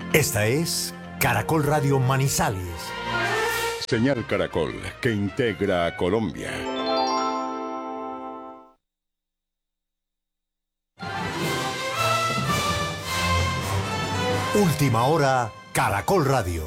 Esta es Caracol Radio Manizales. Señal Caracol, que integra a Colombia. Última hora, Caracol Radio.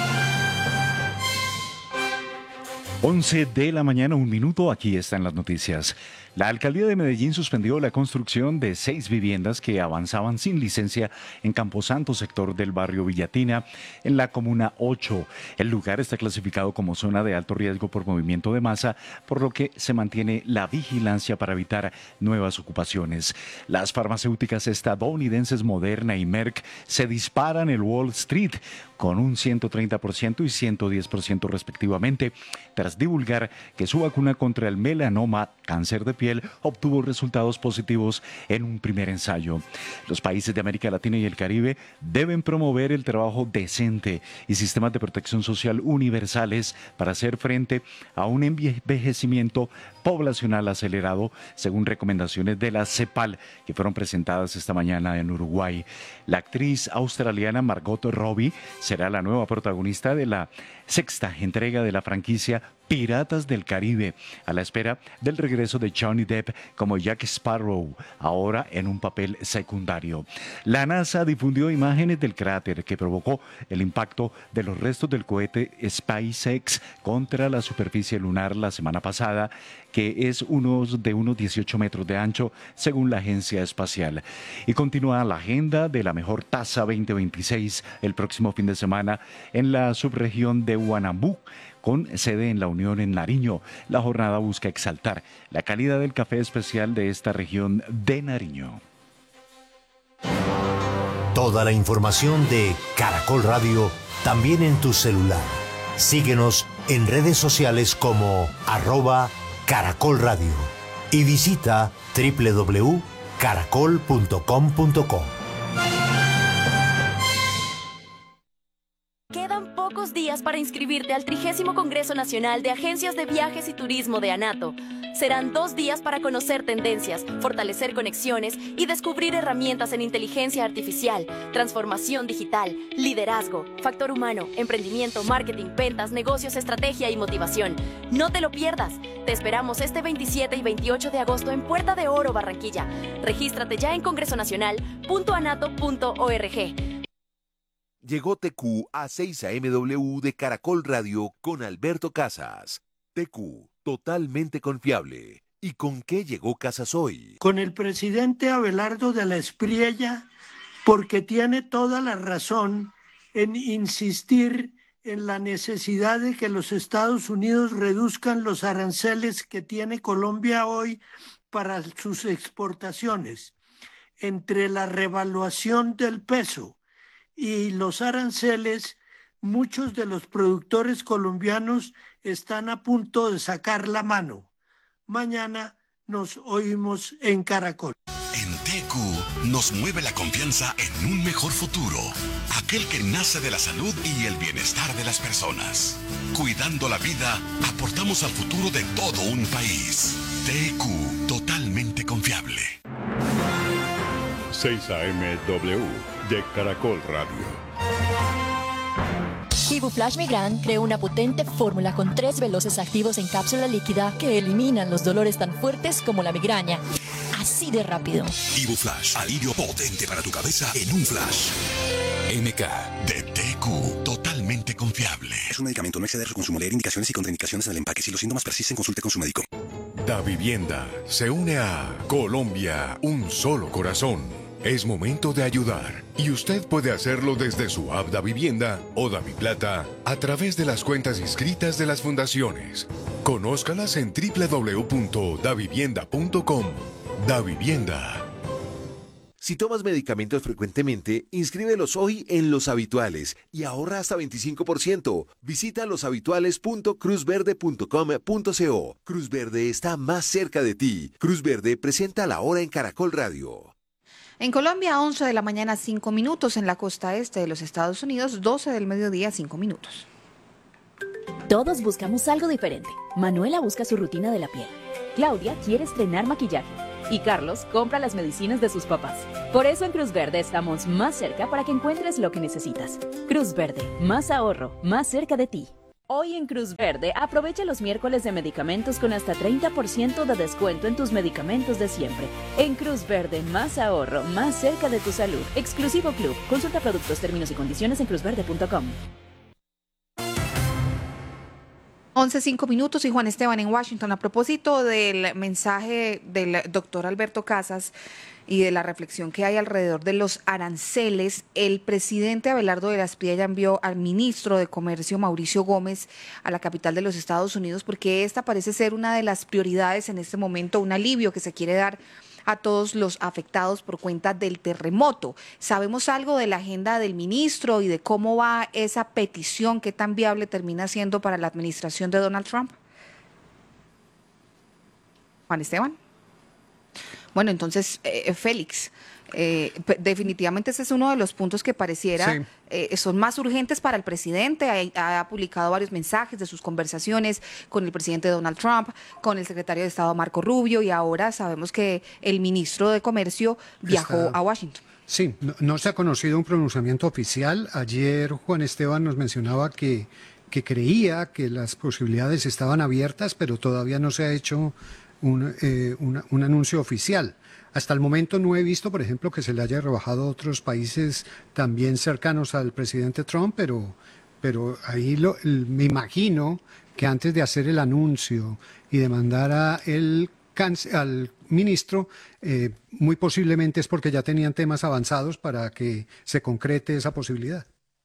11 de la mañana, 1 minuto, aquí están las noticias. La alcaldía de Medellín suspendió la construcción de 6 viviendas que avanzaban sin licencia en Camposanto, sector del barrio Villatina, en la comuna 8. El lugar está clasificado como zona de alto riesgo por movimiento de masa, por lo que se mantiene la vigilancia para evitar nuevas ocupaciones. Las farmacéuticas estadounidenses Moderna y Merck se disparan en Wall Street con un 130% y 110% respectivamente, tras divulgar que su vacuna contra el melanoma, cáncer de piel, obtuvo resultados positivos en un primer ensayo. Los países de América Latina y el Caribe deben promover el trabajo decente y sistemas de protección social universales para hacer frente a un envejecimiento poblacional acelerado, según recomendaciones de la CEPAL, que fueron presentadas esta mañana en Uruguay. La actriz australiana Margot Robbie será la nueva protagonista de la 6ª entrega de la franquicia Piratas del Caribe, a la espera del regreso de Johnny Depp como Jack Sparrow, ahora en un papel secundario. La NASA difundió imágenes del cráter que provocó el impacto de los restos del cohete SpaceX contra la superficie lunar la semana pasada, que es de unos 18 metros de ancho, según la agencia espacial. Y continúa la agenda de la mejor tasa 2026 el próximo fin de semana en la subregión de Huanambú, con sede en La Unión en Nariño. La jornada busca exaltar la calidad del café especial de esta región de Nariño. Toda la información de Caracol Radio también en tu celular. Síguenos en redes sociales como @Caracol Radio y visita www.caracol.com.co. Quedan pocos días para inscribirte al 30º Congreso Nacional de Agencias de Viajes y Turismo de ANATO. Serán 2 días para conocer tendencias, fortalecer conexiones y descubrir herramientas en inteligencia artificial, transformación digital, liderazgo, factor humano, emprendimiento, marketing, ventas, negocios, estrategia y motivación. No te lo pierdas. Te esperamos este 27 y 28 de agosto en Puerta de Oro, Barranquilla. Regístrate ya en congresonacional.anato.org. Llegó TQ a 6 AMW de Caracol Radio con Alberto Casas. TQ, totalmente confiable. ¿Y con qué llegó Casas hoy? Con el presidente Abelardo de la Espriella, porque tiene toda la razón en insistir en la necesidad de que los Estados Unidos reduzcan los aranceles que tiene Colombia hoy para sus exportaciones. Entre la revaluación del peso y los aranceles, muchos de los productores colombianos están a punto de sacar la mano. Mañana nos oímos en Caracol. En TQ nos mueve la confianza en un mejor futuro, aquel que nace de la salud y el bienestar de las personas. Cuidando la vida, aportamos al futuro de todo un país. TQ, totalmente confiable. 6 AMW de Caracol Radio. Ibuflash Migran creó una potente fórmula con 3 veloces activos en cápsula líquida que eliminan los dolores tan fuertes como la migraña. Así de rápido. Ibuflash, alivio potente para tu cabeza en un flash. MK de TQ, totalmente confiable. Es un medicamento, no exceder su consumo. Leer indicaciones y contraindicaciones en el empaque. Si los síntomas persisten, consulte con su médico. Davivienda se une a Colombia, un solo corazón. Es momento de ayudar y usted puede hacerlo desde su app Davivienda o Daviplata a través de las cuentas inscritas de las fundaciones. Conózcalas en www.davivienda.com. Davivienda. Si tomas medicamentos frecuentemente, inscríbelos hoy en Los Habituales y ahorra hasta 25%. Visita loshabituales.cruzverde.com.co. Cruz Verde está más cerca de ti. Cruz Verde presenta La Hora en Caracol Radio. En Colombia, 11 de la mañana, 5 minutos. En la costa este de los Estados Unidos, 12 del mediodía, 5 minutos. Todos buscamos algo diferente. Manuela busca su rutina de la piel. Claudia quiere estrenar maquillaje. Y Carlos compra las medicinas de sus papás. Por eso en Cruz Verde estamos más cerca para que encuentres lo que necesitas. Cruz Verde, más ahorro, más cerca de ti. Hoy en Cruz Verde, aprovecha los miércoles de medicamentos con hasta 30% de descuento en tus medicamentos de siempre. En Cruz Verde, más ahorro, más cerca de tu salud. Exclusivo Club. Consulta productos, términos y condiciones en cruzverde.com. 11:05 y Juan Esteban en Washington. A propósito del mensaje del doctor Alberto Casas y de la reflexión que hay alrededor de los aranceles, el presidente Abelardo de la Espriella envió al ministro de Comercio, Mauricio Gómez, a la capital de los Estados Unidos porque esta parece ser una de las prioridades en este momento, un alivio que se quiere dar a todos los afectados por cuenta del terremoto. ¿Sabemos algo de la agenda del ministro y de cómo va esa petición? ¿Qué tan viable termina siendo para la administración de Donald Trump? Juan Esteban. Bueno, entonces, Félix, definitivamente ese es uno de los puntos que pareciera son más urgentes para el presidente. Ha publicado varios mensajes de sus conversaciones con el presidente Donald Trump, con el secretario de Estado Marco Rubio, y ahora sabemos que el ministro de Comercio viajó a Washington. Sí, no se ha conocido un pronunciamiento oficial. Ayer Juan Esteban nos mencionaba que creía que las posibilidades estaban abiertas, pero todavía no se ha hecho un anuncio oficial. Hasta el momento no he visto, por ejemplo, que se le haya rebajado a otros países también cercanos al presidente Trump, pero ahí me imagino que antes de hacer el anuncio y de mandar al ministro, muy posiblemente es porque ya tenían temas avanzados para que se concrete esa posibilidad.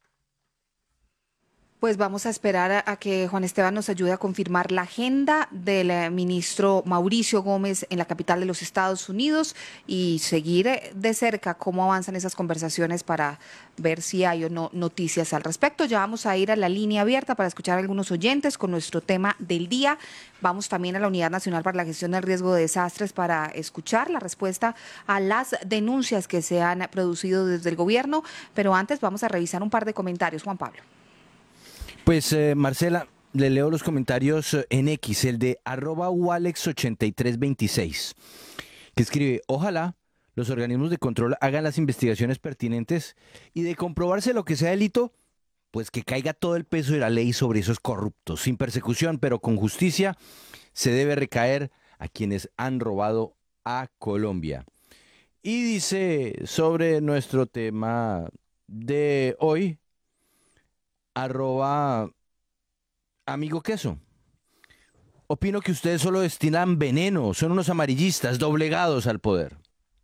Pues vamos a esperar a que Juan Esteban nos ayude a confirmar la agenda del ministro Mauricio Gómez en la capital de los Estados Unidos y seguir de cerca cómo avanzan esas conversaciones para ver si hay o no noticias al respecto. Ya vamos a ir a la línea abierta para escuchar a algunos oyentes con nuestro tema del día. Vamos también a la Unidad Nacional para la Gestión del Riesgo de Desastres para escuchar la respuesta a las denuncias que se han producido desde el gobierno. Pero antes vamos a revisar un par de comentarios. Juan Pablo. Pues Marcela, le leo los comentarios en X, el de @walex8326, que escribe: ojalá los organismos de control hagan las investigaciones pertinentes y de comprobarse lo que sea delito, pues que caiga todo el peso de la ley sobre esos corruptos, sin persecución, pero con justicia. Se debe recaer a quienes han robado a Colombia. Y dice sobre nuestro tema de hoy, @amigo queso. Opino que ustedes solo destilan veneno, son unos amarillistas doblegados al poder.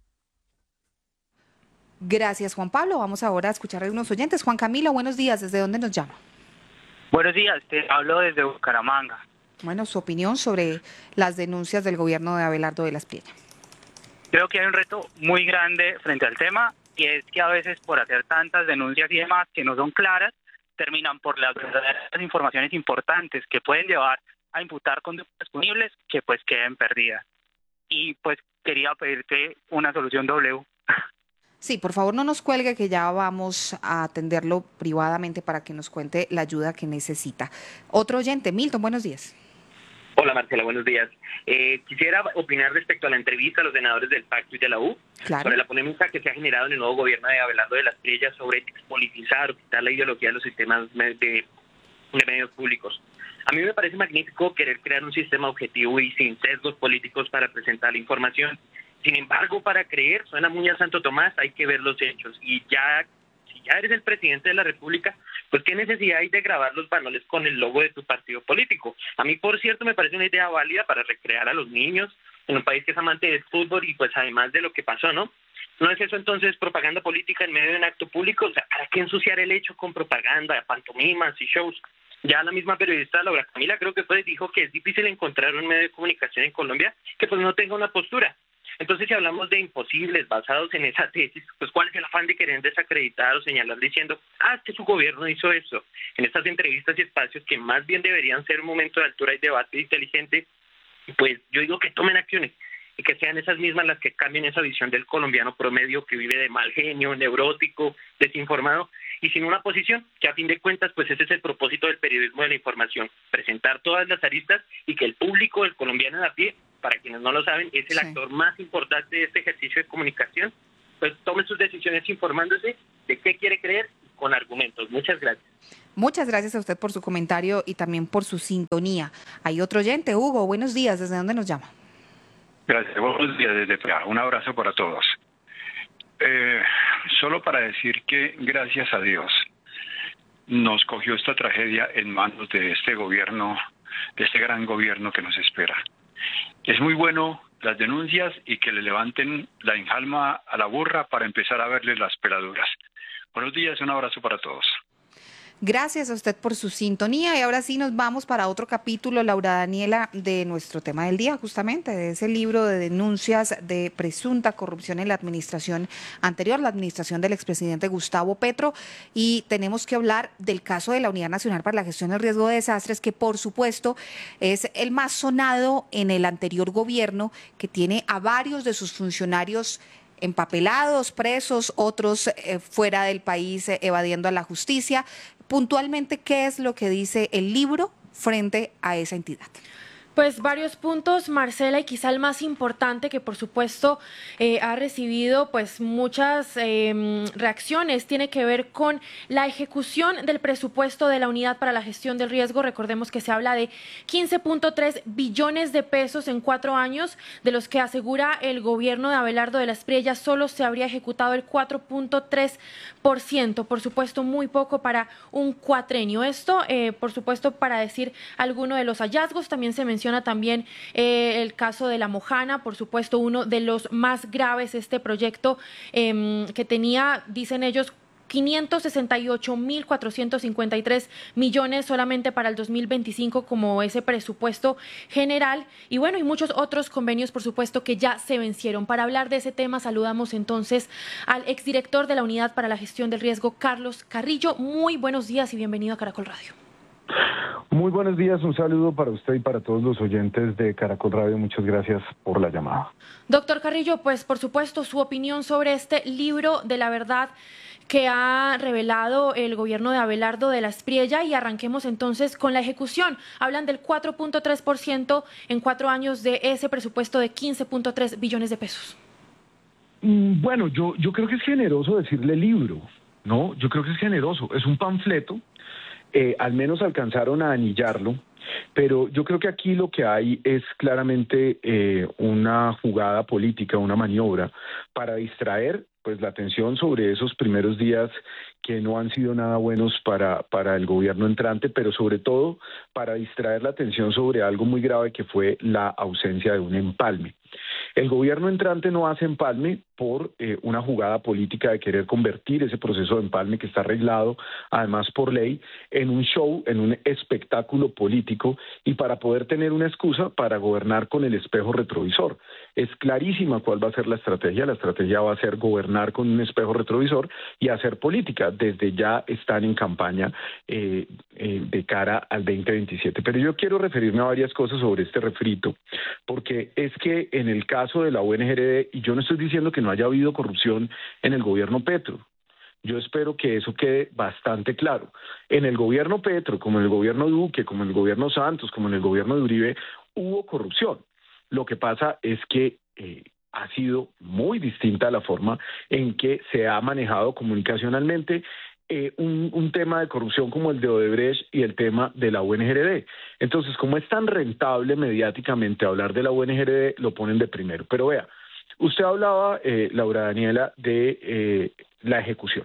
Gracias, Juan Pablo. Vamos ahora a escuchar a algunos oyentes. Juan Camilo, buenos días. ¿Desde dónde nos llama? Buenos días, te hablo desde Bucaramanga. Bueno, su opinión sobre las denuncias del gobierno de Abelardo de la Espriella. Creo que hay un reto muy grande frente al tema, y es que a veces por hacer tantas denuncias y demás que no son claras, terminan por las verdaderas informaciones importantes que pueden llevar a imputar conductas punibles que pues queden perdidas. Y pues quería pedirte una solución W. Sí, por favor no nos cuelgue, que ya vamos a atenderlo privadamente para que nos cuente la ayuda que necesita. Otro oyente, Milton, buenos días. Hola Marcela, buenos días. Quisiera opinar respecto a la entrevista a los senadores del Pacto y de la U, sobre la polémica que se ha generado en el nuevo gobierno de Abelardo de la Espriella sobre expolitizar o quitar la ideología de los sistemas de medios públicos. A mí me parece magnífico querer crear un sistema objetivo y sin sesgos políticos para presentar la información. Sin embargo, para creer, suena muy a Santo Tomás, hay que ver los hechos. Y si ya eres el presidente de la República, pues qué necesidad hay de grabar los banoles con el logo de tu partido político. A mí, por cierto, me parece una idea válida para recrear a los niños en un país que es amante del fútbol y pues además de lo que pasó, ¿no? ¿No es eso entonces propaganda política en medio de un acto público? O sea, ¿para qué ensuciar el hecho con propaganda, pantomimas y shows? Ya la misma periodista Laura Camila creo que dijo que es difícil encontrar un medio de comunicación en Colombia que pues no tenga una postura. Entonces, si hablamos de imposibles basados en esa tesis, pues ¿cuál es el afán de querer desacreditar o señalar diciendo, es que su gobierno hizo eso? En estas entrevistas y espacios que más bien deberían ser un momento de altura y debate inteligente, pues yo digo que tomen acciones y que sean esas mismas las que cambien esa visión del colombiano promedio que vive de mal genio, neurótico, desinformado y sin una posición, que a fin de cuentas pues ese es el propósito del periodismo de la información, presentar todas las aristas y que el público, el colombiano de a pie, para quienes no lo saben, es el actor más importante de este ejercicio de comunicación. Pues tome sus decisiones informándose de qué quiere creer con argumentos. Muchas gracias. Muchas gracias a usted por su comentario y también por su sintonía. Hay otro oyente, Hugo, buenos días, ¿desde dónde nos llama? Gracias, buenos días desde PA. Un abrazo para todos. Solo para decir que gracias a Dios nos cogió esta tragedia en manos de este gobierno, de este gran gobierno que nos espera. Es muy bueno las denuncias y que le levanten la enjalma a la burra para empezar a verle las peladuras. Buenos días, un abrazo para todos. Gracias a usted por su sintonía y ahora sí nos vamos para otro capítulo, Laura Daniela, de nuestro tema del día, justamente de ese libro de denuncias de presunta corrupción en la administración anterior, la administración del expresidente Gustavo Petro, y tenemos que hablar del caso de la Unidad Nacional para la Gestión del Riesgo de Desastres, que por supuesto es el más sonado en el anterior gobierno, que tiene a varios de sus funcionarios empapelados, presos, otros fuera del país evadiendo a la justicia. Puntualmente, ¿qué es lo que dice el libro frente a esa entidad? Pues varios puntos, Marcela, y quizá el más importante que por supuesto ha recibido pues muchas reacciones, tiene que ver con la ejecución del presupuesto de la Unidad para la Gestión del Riesgo. Recordemos que se habla de 15.3 billones de pesos en 4 años, de los que asegura el gobierno de Abelardo de la Espriella solo se habría ejecutado el 4.3%, por supuesto muy poco para un cuatrenio. Esto, por supuesto, para decir alguno de los hallazgos. También se menciona también el caso de La Mojana, por supuesto uno de los más graves, este proyecto que tenía, dicen ellos, 568.453 millones solamente para el 2025 como ese presupuesto general, y bueno, y muchos otros convenios, por supuesto, que ya se vencieron. Para hablar de ese tema saludamos entonces al exdirector de la Unidad para la Gestión del Riesgo, Carlos Carrillo. Muy buenos días y bienvenido a Caracol Radio. Muy buenos días, un saludo para usted y para todos los oyentes de Caracol Radio. Muchas gracias por la llamada. Doctor Carrillo, pues por supuesto su opinión sobre este libro de la verdad que ha revelado el gobierno de Abelardo de la Espriella, y arranquemos entonces con la ejecución. Hablan del 4.3% en 4 años de ese presupuesto de 15.3 billones de pesos. Bueno, yo creo que es generoso decirle libro, ¿no? Yo creo que es generoso, es un panfleto. Al menos alcanzaron a anillarlo, pero yo creo que aquí lo que hay es claramente una jugada política, una maniobra para distraer pues la atención sobre esos primeros días que no han sido nada buenos para el gobierno entrante, pero sobre todo para distraer la atención sobre algo muy grave que fue la ausencia de un empalme. El gobierno entrante no hace empalme por una jugada política de querer convertir ese proceso de empalme, que está arreglado además por ley, en un show, en un espectáculo político, y para poder tener una excusa para gobernar con el espejo retrovisor. Es clarísima cuál va a ser la estrategia va a ser gobernar con un espejo retrovisor y hacer política. Desde ya están en campaña de cara al 2027. Pero yo quiero referirme a varias cosas sobre este refrito, porque es que en el caso de la UNGRD, y yo no estoy diciendo que no haya habido corrupción en el gobierno Petro, yo espero que eso quede bastante claro. En el gobierno Petro, como en el gobierno Duque, como en el gobierno Santos, como en el gobierno de Uribe, hubo corrupción. Lo que pasa es que ha sido muy distinta la forma en que se ha manejado comunicacionalmente un tema de corrupción como el de Odebrecht y el tema de la UNGRD. Entonces, como es tan rentable mediáticamente hablar de la UNGRD, lo ponen de primero. Pero vea, usted hablaba, Laura Daniela, de la ejecución.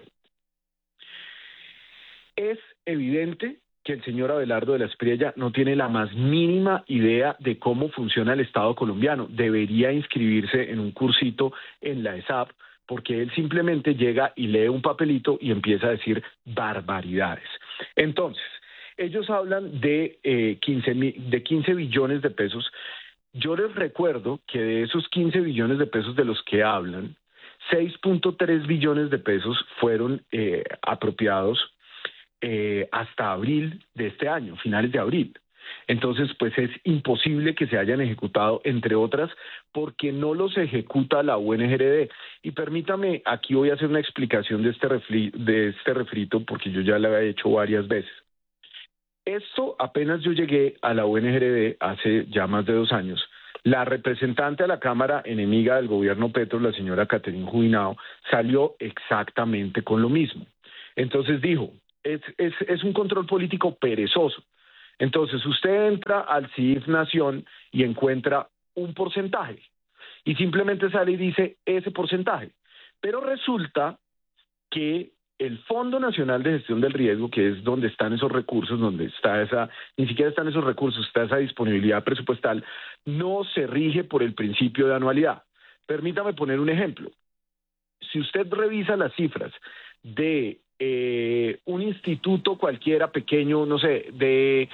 Es evidente que el señor Abelardo de la Espriella no tiene la más mínima idea de cómo funciona el Estado colombiano. Debería inscribirse en un cursito en la ESAP, porque él simplemente llega y lee un papelito y empieza a decir barbaridades. Entonces, ellos hablan de 15 billones de pesos. Yo les recuerdo que de esos 15 billones de pesos de los que hablan, 6.3 billones de pesos fueron apropiados hasta abril de este año, finales de abril. Entonces, pues es imposible que se hayan ejecutado, entre otras, porque no los ejecuta la UNGRD. Y permítame, aquí voy a hacer una explicación de este refrito, porque yo ya lo he hecho varias veces. Esto, apenas yo llegué a la UNGRD hace ya más de 2 años, La representante a la Cámara, enemiga del gobierno Petro, la señora Catherine Juinao, salió exactamente con lo mismo. Entonces dijo, es un control político perezoso. Entonces usted entra al CIF Nación y encuentra un porcentaje y simplemente sale y dice ese porcentaje. Pero resulta que el Fondo Nacional de Gestión del Riesgo, que es donde están esos recursos, donde está ni siquiera están esos recursos, está esa disponibilidad presupuestal, no se rige por el principio de anualidad. Permítame poner un ejemplo. Si usted revisa las cifras de un instituto cualquiera pequeño, no sé, de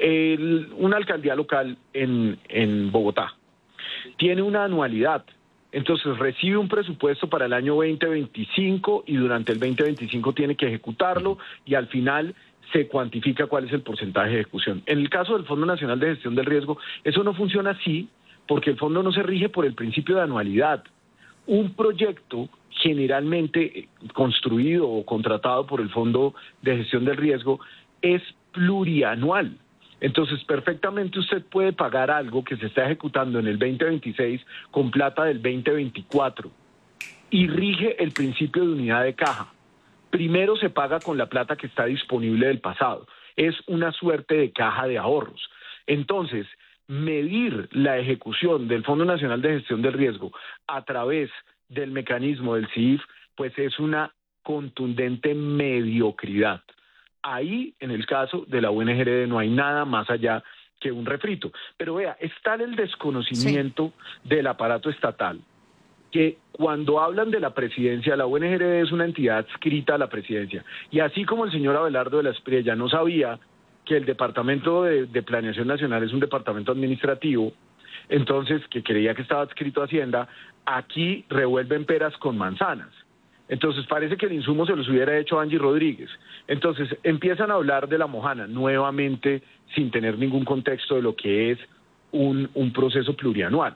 una alcaldía local en Bogotá, tiene una anualidad. Entonces recibe un presupuesto para el año 2025 y durante el 2025 tiene que ejecutarlo y al final se cuantifica cuál es el porcentaje de ejecución. En el caso del Fondo Nacional de Gestión del Riesgo, eso no funciona así porque el fondo no se rige por el principio de anualidad. Un proyecto generalmente construido o contratado por el Fondo de Gestión del Riesgo es plurianual. Entonces, perfectamente usted puede pagar algo que se está ejecutando en el 2026 con plata del 2024 y rige el principio de unidad de caja. Primero se paga con la plata que está disponible del pasado. Es una suerte de caja de ahorros. Entonces, medir la ejecución del Fondo Nacional de Gestión del Riesgo a través del mecanismo del CIF, pues es una contundente mediocridad. Ahí, en el caso de la UNGRD, no hay nada más allá que un refrito. Pero vea, está el desconocimiento del aparato estatal, que cuando hablan de la presidencia, la UNGRD es una entidad adscrita a la presidencia. Y así como el señor Abelardo de la Espriella no sabía que el Departamento de Planeación Nacional es un departamento administrativo, entonces que creía que estaba adscrito a Hacienda, aquí revuelven peras con manzanas. Entonces parece que el insumo se los hubiera hecho Angie Rodríguez. Entonces empiezan a hablar de la Mojana nuevamente sin tener ningún contexto de lo que es un proceso plurianual.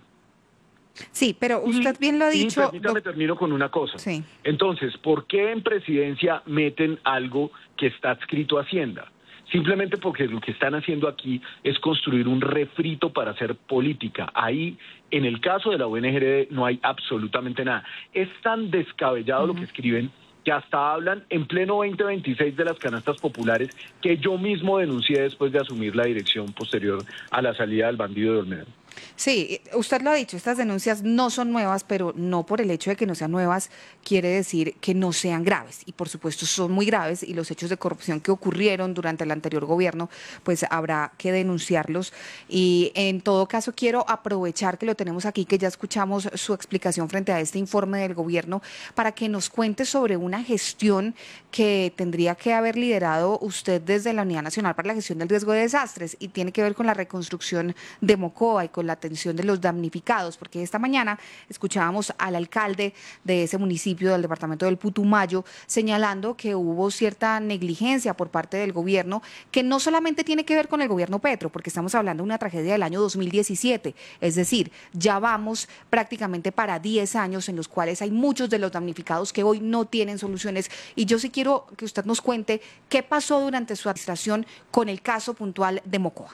Sí, pero usted bien lo ha dicho. Permítame, termino con una cosa. Sí. Entonces, ¿por qué en presidencia meten algo que está adscrito a Hacienda? Simplemente porque lo que están haciendo aquí es construir un refrito para hacer política. Ahí, en el caso de la UNGRD, no hay absolutamente nada. Es tan descabellado lo que escriben que hasta hablan en pleno 2026 de las canastas populares que yo mismo denuncié después de asumir la dirección posterior a la salida del bandido de Olmedo. Sí, usted lo ha dicho, estas denuncias no son nuevas, pero no por el hecho de que no sean nuevas quiere decir que no sean graves. Y por supuesto son muy graves y los hechos de corrupción que ocurrieron durante el anterior gobierno, pues habrá que denunciarlos. Y en todo caso quiero aprovechar que lo tenemos aquí, que ya escuchamos su explicación frente a este informe del gobierno, para que nos cuente sobre una gestión que tendría que haber liderado usted desde la Unidad Nacional para la Gestión del Riesgo de Desastres y tiene que ver con la reconstrucción de Mocoa y con la atención de los damnificados, porque esta mañana escuchábamos al alcalde de ese municipio del departamento del Putumayo señalando que hubo cierta negligencia por parte del gobierno, que no solamente tiene que ver con el gobierno Petro, porque estamos hablando de una tragedia del año 2017, es decir, ya vamos prácticamente para 10 años en los cuales hay muchos de los damnificados que hoy no tienen soluciones, y yo sí quiero que usted nos cuente qué pasó durante su administración con el caso puntual de Mocoa.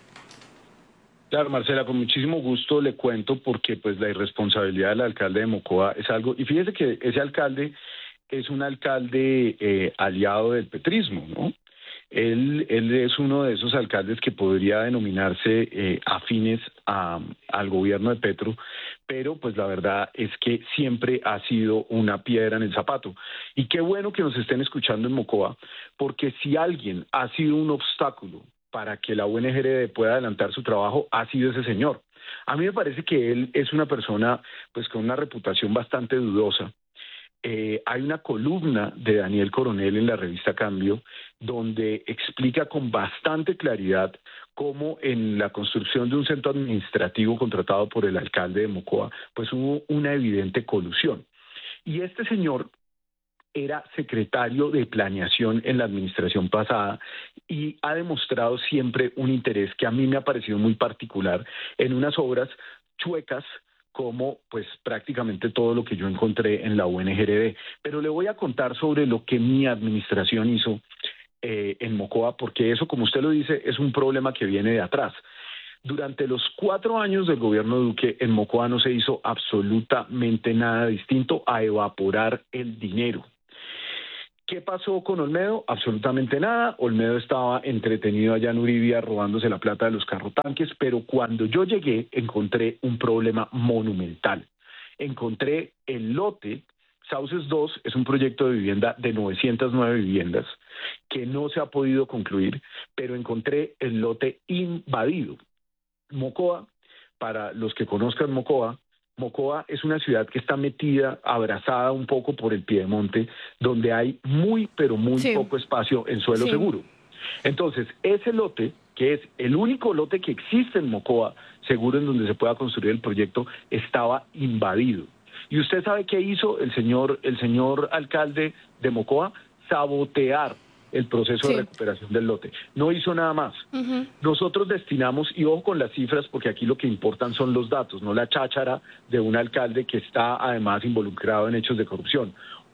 Claro, Marcela, con muchísimo gusto le cuento porque pues la irresponsabilidad del alcalde de Mocoa es algo, y fíjese que ese alcalde es un alcalde aliado del petrismo, ¿no? Él es uno de esos alcaldes que podría denominarse afines al gobierno de Petro, pero pues la verdad es que siempre ha sido una piedra en el zapato. Y qué bueno que nos estén escuchando en Mocoa, porque si alguien ha sido un obstáculo para que la UNGRD pueda adelantar su trabajo, ha sido ese señor. A mí me parece que él es una persona pues con una reputación bastante dudosa. Hay una columna de Daniel Coronel en la revista Cambio donde explica con bastante claridad cómo en la construcción de un centro administrativo contratado por el alcalde de Mocoa pues hubo una evidente colusión. Y este señor era secretario de planeación en la administración pasada y ha demostrado siempre un interés que a mí me ha parecido muy particular en unas obras chuecas como pues prácticamente todo lo que yo encontré en la UNGRD. Pero le voy a contar sobre lo que mi administración hizo en Mocoa, porque eso, como usted lo dice, es un problema que viene de atrás. Durante los 4 años del gobierno Duque, en Mocoa no se hizo absolutamente nada distinto a evaporar el dinero. ¿Qué pasó con Olmedo? Absolutamente nada. Olmedo estaba entretenido allá en Uribia robándose la plata de los carrotanques, pero cuando yo llegué encontré un problema monumental. Encontré el lote. Sauces 2 es un proyecto de vivienda de 909 viviendas que no se ha podido concluir, pero encontré el lote invadido. Mocoa, para los que conozcan Mocoa, Mocoa es una ciudad que está metida, abrazada un poco por el piedemonte, donde hay muy, pero muy poco espacio en suelo seguro. Entonces, ese lote, que es el único lote que existe en Mocoa, seguro en donde se pueda construir el proyecto, estaba invadido. ¿Y usted sabe qué hizo el señor alcalde de Mocoa? Sabotear el proceso de recuperación del lote. No hizo nada más. Nosotros destinamos, y ojo con las cifras, porque aquí lo que importan son los datos, no la cháchara de un alcalde que está además involucrado en hechos de corrupción.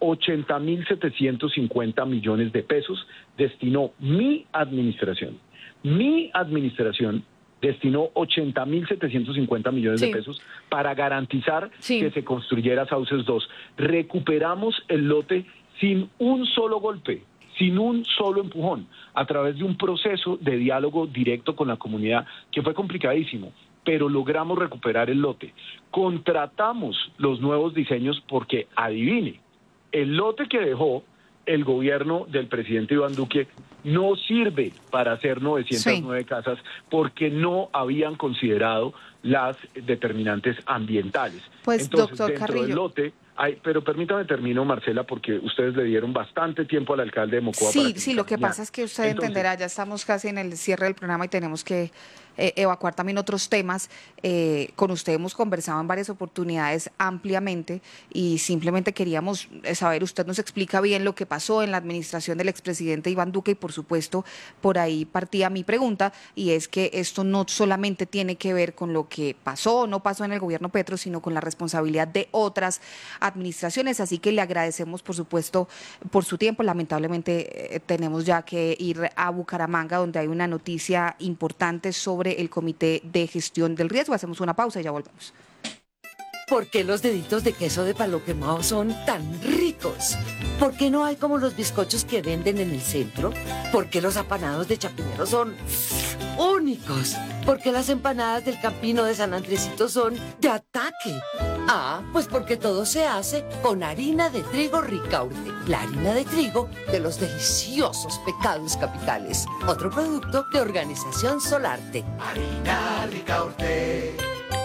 80.750 millones de pesos destinó mi administración. Mi administración destinó 80.750 millones de pesos para garantizar que se construyera Sauces 2. Recuperamos el lote sin un solo golpe, sin un solo empujón, a través de un proceso de diálogo directo con la comunidad que fue complicadísimo, pero logramos recuperar el lote. Contratamos los nuevos diseños porque, adivine, el lote que dejó el gobierno del presidente Iván Duque no sirve para hacer 909 casas porque no habían considerado las determinantes ambientales. Pues, entonces, doctor dentro Carrillo, del lote pero permítame termino, Marcela, porque ustedes le dieron bastante tiempo al alcalde de Mocoa. Sí, lo que pasa es que usted entenderá, ya estamos casi en el cierre del programa y tenemos que evacuar también otros temas. Con usted hemos conversado en varias oportunidades ampliamente y simplemente queríamos saber, usted nos explica bien lo que pasó en la administración del expresidente Iván Duque y por supuesto por ahí partía mi pregunta, y es que esto no solamente tiene que ver con lo que pasó o no pasó en el gobierno Petro, sino con la responsabilidad de otras administraciones, así que le agradecemos por supuesto por su tiempo. Lamentablemente tenemos ya que ir a Bucaramanga, donde hay una noticia importante sobre el Comité de Gestión del Riesgo. Hacemos una pausa y ya volvemos. ¿Por qué los deditos de queso de palo quemado son tan ricos? ¿Por qué no hay como los bizcochos que venden en el centro? ¿Por qué los apanados de Chapinero son únicos? ¿Por qué las empanadas del Campino de San Andresito son de ataque? Ah, pues porque todo se hace con harina de trigo Ricaurte, la harina de trigo de los deliciosos Pecados Capitales. Otro producto de Organización Solarte. Harina Ricaurte.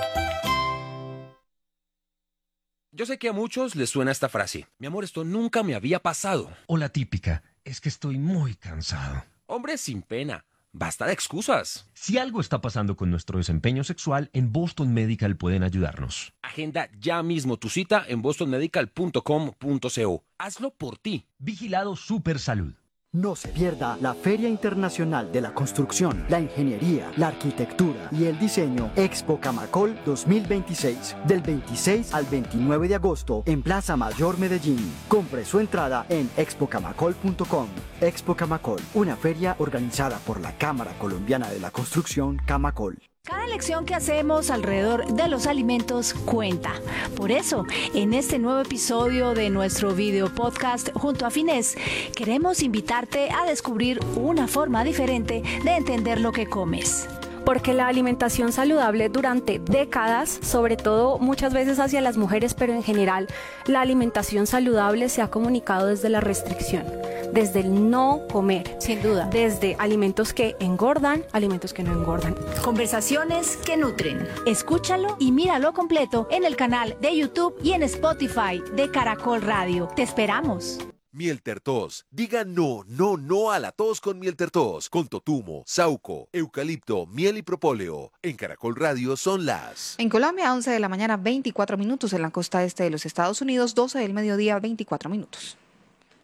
Yo sé que a muchos les suena esta frase. Mi amor, esto nunca me había pasado. O la típica, es que estoy muy cansado. Hombre, sin pena. Basta de excusas. Si algo está pasando con nuestro desempeño sexual, en Boston Medical pueden ayudarnos. Agenda ya mismo tu cita en bostonmedical.com.co. Hazlo por ti. Vigilado Supersalud. No se pierda la Feria Internacional de la Construcción, la Ingeniería, la Arquitectura y el Diseño Expo Camacol 2026, del 26 al 29 de agosto en Plaza Mayor Medellín. Compre su entrada en expocamacol.com. Expo Camacol, una feria organizada por la Cámara Colombiana de la Construcción Camacol. Cada elección que hacemos alrededor de los alimentos cuenta. Por eso, en este nuevo episodio de nuestro video podcast junto a Finés, queremos invitarte a descubrir una forma diferente de entender lo que comes. Porque la alimentación saludable durante décadas, sobre todo muchas veces hacia las mujeres, pero en general, la alimentación saludable se ha comunicado desde la restricción, desde el no comer. Sin duda. Desde alimentos que engordan, alimentos que no engordan. Conversaciones que nutren. Escúchalo y míralo completo en el canal de YouTube y en Spotify de Caracol Radio. Te esperamos. Miel Tertos. Diga no a la tos con Miel Tertos. Con totumo, sauco, eucalipto, miel y propóleo. En Caracol Radio son las... En Colombia, 11 de la mañana, 24 minutos. En la costa este de los Estados Unidos, 12 del mediodía, 24 minutos.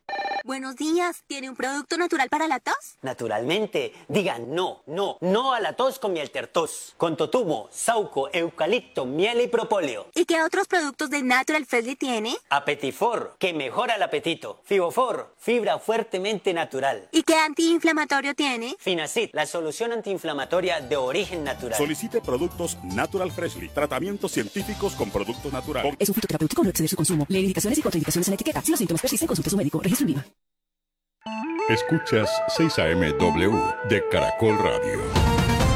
Buenos días, ¿tiene un producto natural para la tos? Naturalmente, digan no a la tos con miel tertos, con totumo, sauco, eucalipto, miel y propóleo. ¿Y qué otros productos de Natural Freshly tiene? Apetifor, que mejora el apetito. Fibofor, fibra fuertemente natural. ¿Y qué antiinflamatorio tiene? Finacid, la solución antiinflamatoria de origen natural. Solicite productos Natural Freshly, tratamientos científicos con productos naturales. Es un fitoterapéutico, no exceder su consumo. Lee indicaciones y contraindicaciones en etiqueta. Si los síntomas persisten, consulte a su médico. Registro INVIMA. Escuchas 6 AM W de Caracol Radio.